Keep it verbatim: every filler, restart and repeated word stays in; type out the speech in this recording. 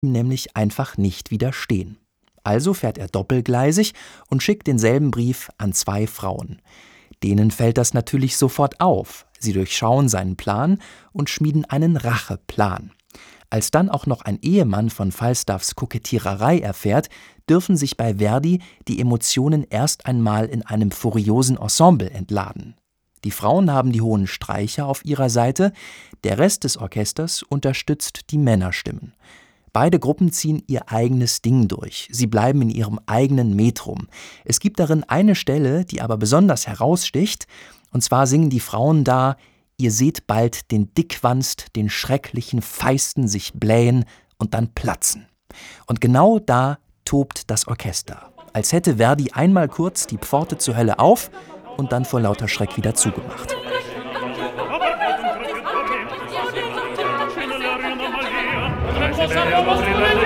ihm nämlich einfach nicht widerstehen. Also fährt er doppelgleisig und schickt denselben Brief an zwei Frauen. Denen fällt das natürlich sofort auf. Sie durchschauen seinen Plan und schmieden einen Racheplan. Als dann auch noch ein Ehemann von Falstaffs Kokettiererei erfährt, dürfen sich bei Verdi die Emotionen erst einmal in einem furiosen Ensemble entladen. Die Frauen haben die hohen Streicher auf ihrer Seite, der Rest des Orchesters unterstützt die Männerstimmen. Beide Gruppen ziehen ihr eigenes Ding durch, sie bleiben in ihrem eigenen Metrum. Es gibt darin eine Stelle, die aber besonders heraussticht, und zwar singen die Frauen da: Ihr seht bald den Dickwanst, den schrecklichen Feisten sich blähen und dann platzen. Und genau da tobt das Orchester, als hätte Verdi einmal kurz die Pforte zur Hölle auf und dann vor lauter Schreck wieder zugemacht. Cosa